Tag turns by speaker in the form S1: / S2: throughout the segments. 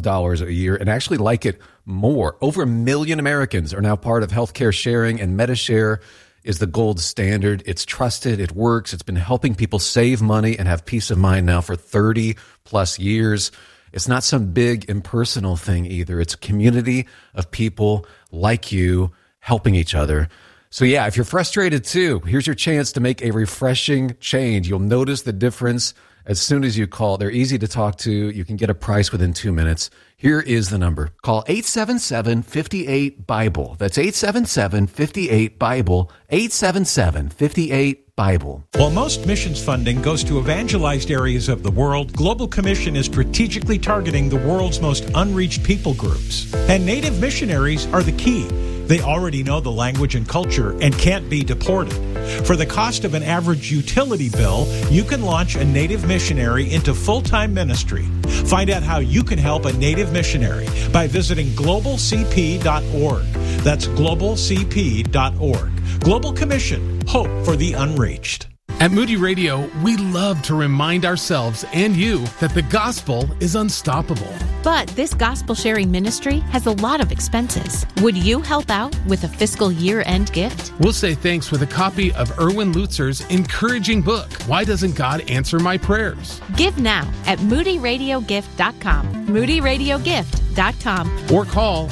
S1: dollars a year and actually like it more. Over 1 million Americans are now part of healthcare sharing, and MediShare is the gold standard. It's trusted. It works. It's been helping people save money and have peace of mind now for 30 plus years. It's not some big impersonal thing either. It's a community of people like you helping each other. So yeah, if you're frustrated too, here's your chance to make a refreshing change. You'll notice the difference as soon as you call. They're easy to talk to. You can get a price within 2 minutes. Here is the number. Call 877-58-BIBLE. That's 877-58-BIBLE. 877-58-BIBLE.
S2: While most missions funding goes to evangelized areas of the world, Global Commission is strategically targeting the world's most unreached people groups. And native missionaries are the key. They already know the language and culture and can't be deported. For the cost of an average utility bill, you can launch a native missionary into full-time ministry. Find out how you can help a native missionary by visiting globalcp.org. That's globalcp.org. Global Commission, hope for the unreached.
S3: At Moody Radio, we love to remind ourselves and you that the gospel is unstoppable.
S4: But this gospel sharing ministry has a lot of expenses. Would you help out with a fiscal year-end gift?
S3: We'll say thanks with a copy of Erwin Lutzer's encouraging book, Why Doesn't God Answer My Prayers?
S4: Give now at moodyradiogift.com. moodyradiogift.com.
S3: Or call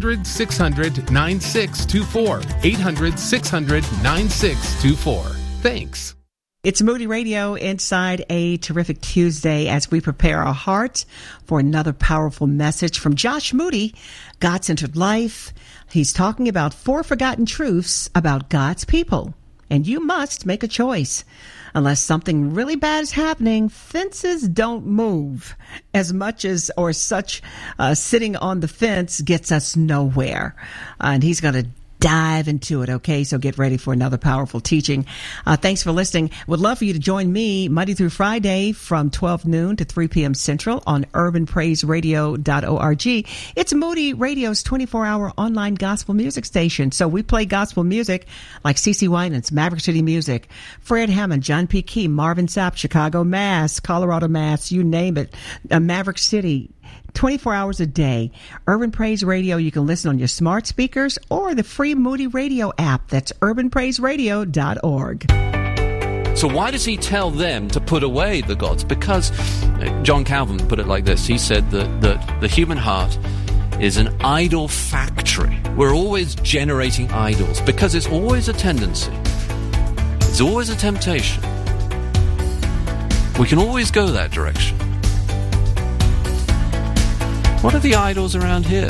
S3: 800-600-9624. 800-600-9624. Thanks.
S5: It's Moody Radio inside a terrific Tuesday as we prepare our hearts for another powerful message from Josh Moody, God-Centered Life. He's talking about 4 forgotten truths about God's people. And you must make a choice. Unless something really bad is happening, fences don't move. As much as or such sitting on the fence gets us nowhere. And he's going to dive into it, okay? So get ready for another powerful teaching. Thanks for listening. Would love for you to join me Monday through Friday from 12 noon to 3 p.m. Central on urbanpraiseradio.org. It's Moody Radio's 24-hour online gospel music station. So we play gospel music like CeCe Winans, Maverick City Music, Fred Hammond, John P. Key, Marvin Sapp, Chicago Mass, Colorado Mass, you name it, Maverick City, 24 hours a day. Urban Praise Radio, you can listen on your smart speakers or the free Moody Radio app. That's urbanpraiseradio.org.
S6: So why does he tell them to put away the gods? Because John Calvin put it like this. He said that the human heart is an idol factory. We're always generating idols because it's always a tendency. It's always a temptation. We can always go that direction. What are the idols around here?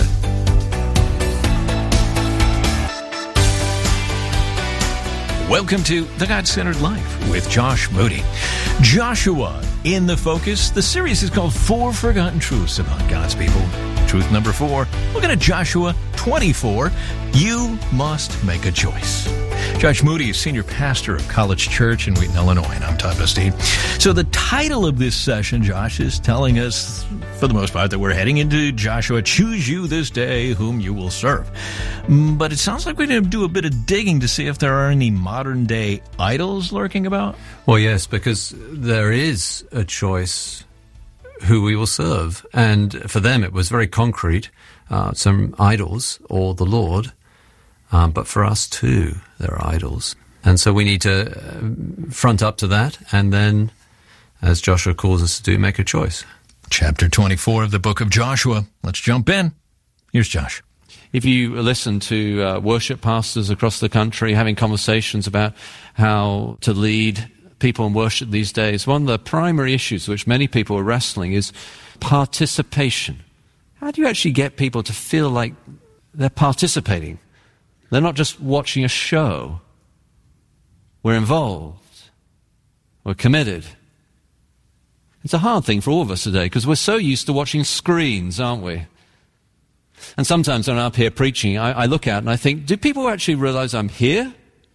S2: Welcome to The God-Centered Life with Josh Moody. Joshua in the focus. The series is called 4 Forgotten Truths About God's People. Truth number 4. Looking at Joshua 24. You must make a choice. Josh Moody is senior pastor of College Church in Wheaton, Illinois, and I'm Todd Bastide. So the title of this session, Josh, is telling us, for the most part, that we're heading into Joshua, choose you this day whom you will serve. But it sounds like we need to do a bit of digging to see if there are any modern-day idols lurking about.
S7: Well, yes, because there is a choice who we will serve. And for them, it was very concrete, some idols or the Lord. But for us, too, there are idols. And so we need to front up to that and then, as Joshua calls us to do, make a choice.
S2: Chapter 24 of the book of Joshua. Let's jump in. Here's Josh.
S6: If you listen to worship pastors across the country having conversations about how to lead people in worship these days, one of the primary issues which many people are wrestling is participation. How do you actually get people to feel like they're participating? They're not just watching a show. We're involved. We're committed. It's a hard thing for all of us today because we're so used to watching screens, aren't we? And sometimes when I'm up here preaching, I look out and I think, do people actually realize I'm here?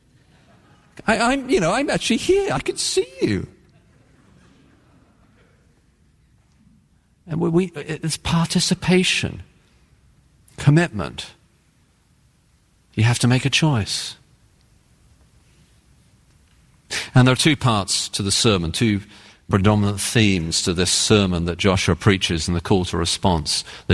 S6: I'm actually here. I can see you. And it's participation, commitment. You have to make a choice. And there are 2 parts to the sermon, 2 predominant themes to this sermon that Joshua preaches in the call to response. The